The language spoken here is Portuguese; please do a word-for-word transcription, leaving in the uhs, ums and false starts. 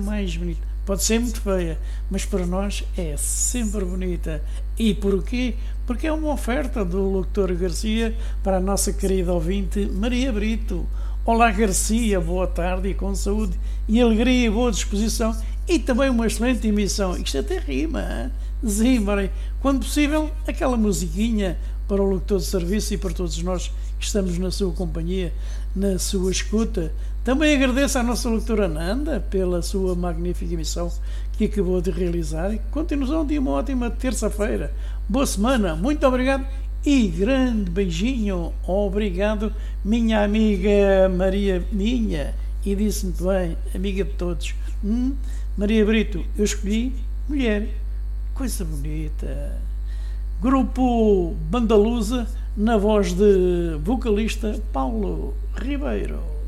mais bonita. Pode ser muito feia, mas para nós é sempre bonita. E porquê? Porque é uma oferta do locutor Garcia para a nossa querida ouvinte Maria Brito. Olá Garcia, boa tarde e com saúde e alegria e boa disposição e também uma excelente emissão. Isto até rima, hein? Zimmerem. Quando possível, aquela musiquinha para o locutor de serviço e para todos nós que estamos na sua companhia, na sua escuta. Também agradeço à nossa locutora Nanda pela sua magnífica emissão que acabou de realizar. Continuação de uma ótima terça-feira. Boa semana, muito obrigado e grande beijinho. Obrigado, minha amiga Maria Minha. E disse muito bem, amiga de todos. Hum? Maria Brito, eu escolhi mulher. Coisa bonita. Grupo Bandalusa, na voz de vocalista Paulo Ribeiro.